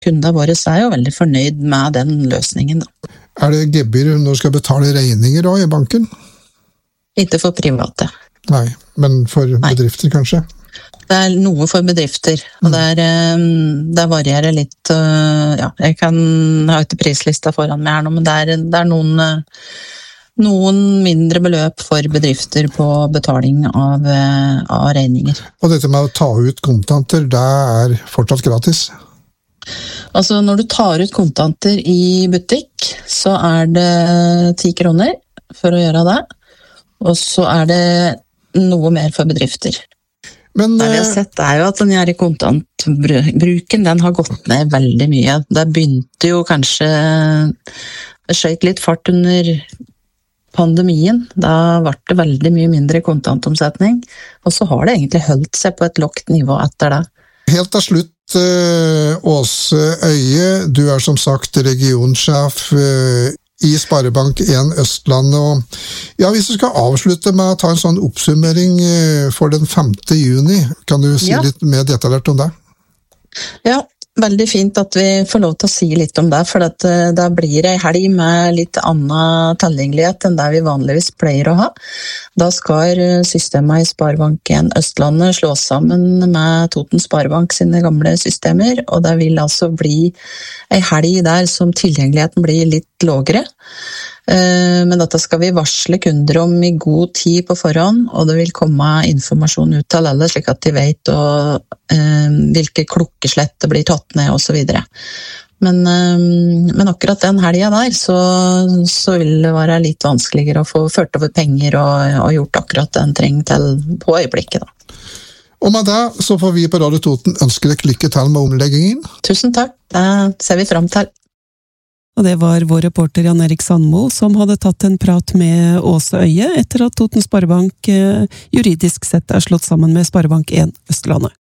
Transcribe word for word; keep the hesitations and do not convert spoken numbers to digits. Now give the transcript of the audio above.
kundene våre er jo veldig fornøyd med den løsningen. Da. Er det gebyr når du skal betale regninger da i banken? Ikke for private. Nei, men for Nei. bedrifter kanskje? Det er noe for bedrifter, og mm. der, der varierer litt, ja, jeg kan ha ikke prislista foran meg her nå, men det er, det er noen, noen mindre beløp for bedrifter på betaling av, av regninger. Og dette med å ta ut kontanter, det er fortsatt gratis? Altså, når du tar ut kontanter i butikk, så er det ti kroner for å gjøre det, og så er det noe mer for bedrifter. Men, det vi har sett er jo at den her kontantbruken, den har gått ned veldig mye. Det begynte jo kanskje, det skjøt litt fart under pandemien. Da ble det veldig mye mindre kontantomsetning, og så har det egentlig holdt seg på et lågt nivå etter det. Helt til slutt, Åse Øye, du er som sagt regionsjef i Sparebank en Østlandet, og ja, hvis du skal avslutte med å ta en sånn oppsummering for den femte juni, kan du si ja. litt mer detaljert om det? Ja, veldig fint at vi får lov til å si litt om det, for at da blir det en helg med litt annen tilgjengelighet enn det vi vanligvis pleier å ha. Da skal systemet i Sparebank en Østlandet slås sammen med Toten Sparebank sine gamle systemer, og det vil altså bli en helg der som tilgjengeligheten blir litt lavere. Men dette skal vi varsle kunder om i god tid på forhånd, og det vil komme informasjon ut til alle, slik at de vet og, eh, hvilke klokkeslett det blir tatt ned og så videre. Men, eh, men akkurat den helgen der, så, så vil det være litt vanskeligere å få ført over penger og, og gjort akkurat det en trenger til på øyeblikket. Da. Og med det så får vi på Radio Toten ønske deg lykke til med omleggingen. Tusen takk, det ser vi frem til. Og det var vår reporter Jan Erik Sandmo som hadde tatt en prat med Åse Øye etter at Toten Sparebank juridisk sett er slått sammen med Sparebank en Østlandet.